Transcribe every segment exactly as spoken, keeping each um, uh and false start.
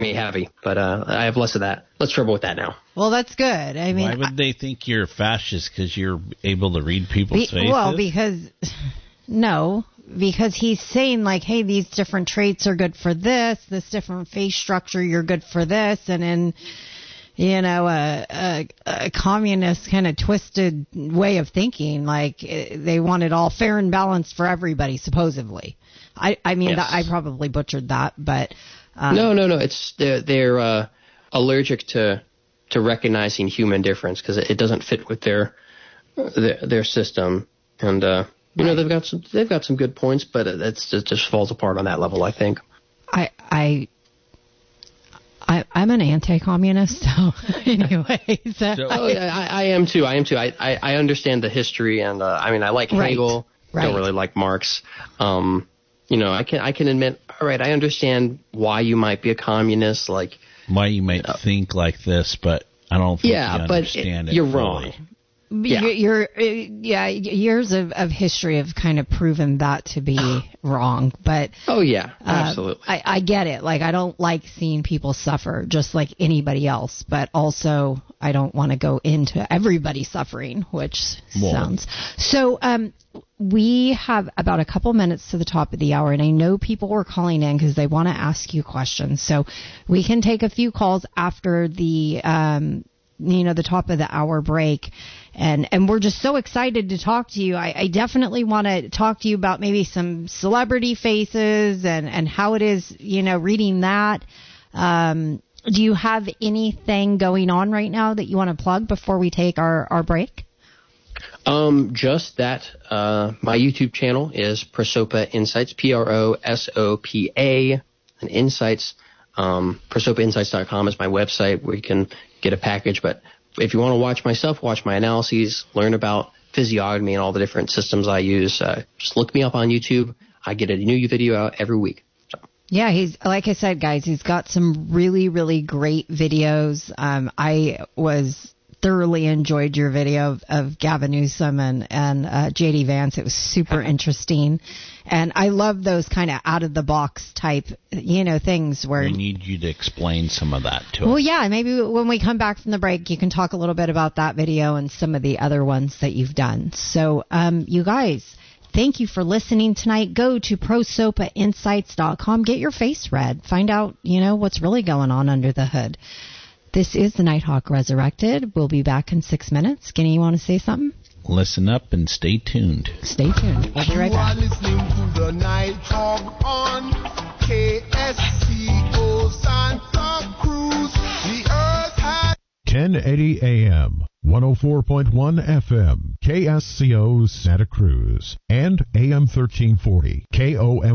heavy, but uh, I have less of that. Less trouble with that now. Well, that's good. I mean, why would I, they think you're fascist? Because you're able to read people's be, faces? Well, because no, because he's saying like, hey, these different traits are good for this. This different face structure, you're good for this, and in you know a, a, a communist kind of twisted way of thinking, like they want it all fair and balanced for everybody, supposedly. I, I mean, Yes. I probably butchered that, but um, no, no, no. It's they're, they're uh, allergic to to recognizing human difference because it doesn't fit with their their, their system, and uh, you know they've got some they've got some good points, but it's it just falls apart on that level, I think. I I. I, I'm an anti-communist, so anyway. So oh, yeah, I, I am too. I am too. I, I, I understand the history, and uh, I mean, I like right. Hegel. Right. Don't really like Marx. Um, you know, I can I can admit. All right, I understand why you might be a communist. Like why you might uh, think like this, but I don't think yeah, you but understand it, it. You're fully. wrong. Yeah. You're, you're, yeah, years of, of history have kind of proven that to be wrong. But oh yeah, uh, absolutely. I, I get it. Like I don't like seeing people suffer, just like anybody else. But also, I don't want to go into everybody suffering, which More. sounds so. Um, we have about a couple minutes to the top of the hour, and I know people were calling in because they want to ask you questions. So we can take a few calls after the. Um, you know, the top of the hour break. And, and we're just so excited to talk to you. I, I definitely want to talk to you about maybe some celebrity faces and, and how it is, you know, reading that. Um, do you have anything going on right now that you want to plug before we take our, our break? Um, just that, uh, my YouTube channel is Prosopa Insights, P R O S O P A, and Insights. Um, Prosopa Insights dot com is my website where you can get a package, but if you want to watch my stuff, watch my analyses, learn about physiognomy and all the different systems I use, uh, just look me up on YouTube. I get a new video out every week. So. Yeah, he's, like I said, guys, he's got some really, really great videos. Um, I was thoroughly enjoyed your video of, of Gavin Newsom and, and uh, J D Vance. It was super interesting. And I love those kind of out-of-the-box type, you know, things where... We need you to explain some of that to well, us. Well, yeah, maybe when we come back from the break, you can talk a little bit about that video and some of the other ones that you've done. So, um, you guys, thank you for listening tonight. Go to Prosopa Insights dot com. Get your face read. Find out, you know, what's really going on under the hood. This is the Nighthawk Resurrected. We'll be back in six minutes. Skinny, you want to say something? Listen up and stay tuned. Stay tuned. We'll be right back. You are listening to the Nighthawk on K S C O Santa Cruz. The earth has ten eighty A M, one oh four point one F M, K S C O Santa Cruz, and A M thirteen forty, K O M.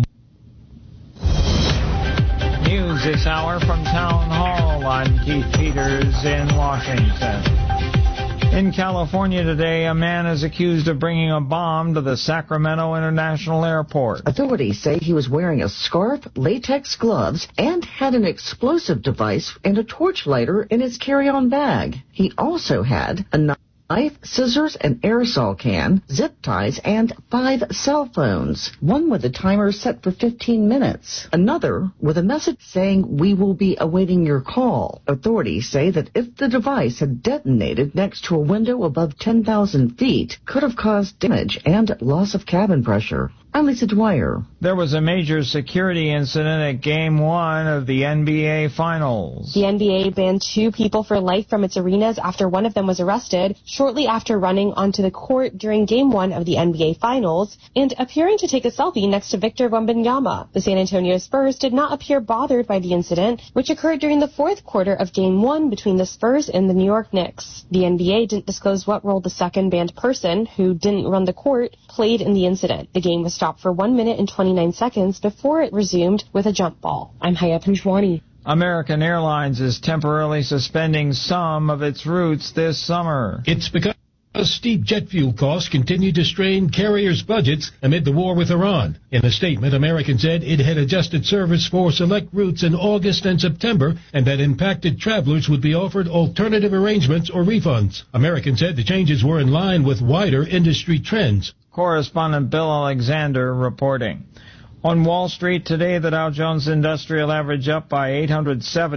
News this hour from Town Hall. I'm Keith Peters in Washington. In California today, a man is accused of bringing a bomb to the Sacramento International Airport. Authorities say he was wearing a scarf, latex gloves, and had an explosive device and a torch lighter in his carry-on bag. He also had a knife, scissors, an aerosol can, zip ties, and five cell phones. One with a timer set for fifteen minutes. Another with a message saying, "We will be awaiting your call." Authorities say that if the device had detonated next to a window above ten thousand feet, could have caused damage and loss of cabin pressure. I'm Lisa Dwyer. There was a major security incident at Game one of the N B A Finals. The N B A banned two people for life from its arenas after one of them was arrested shortly after running onto the court during Game one of the N B A Finals and appearing to take a selfie next to Victor Wembanyama. The San Antonio Spurs did not appear bothered by the incident, which occurred during the fourth quarter of Game one between the Spurs and the New York Knicks. The N B A didn't disclose what role the second banned person, who didn't run the court, played in the incident. The game was stopped for one minute and twenty-nine seconds before it resumed with a jump ball. I'm Haya Panjwani. American Airlines is temporarily suspending some of its routes this summer. It's because steep jet fuel costs continue to strain carriers' budgets amid the war with Iran. In a statement, American said it had adjusted service for select routes in August and September and that impacted travelers would be offered alternative arrangements or refunds. American said the changes were in line with wider industry trends. Correspondent Bill Alexander reporting. On Wall Street today, the Dow Jones Industrial Average up by eight hundred seventy.